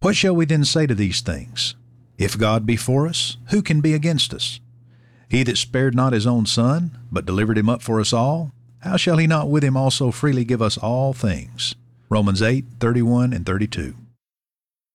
What shall we then say to these things? If God be for us, who can be against us? He that spared not his own Son, but delivered him up for us all, how shall he not with him also freely give us all things? Romans 8:31 and 32.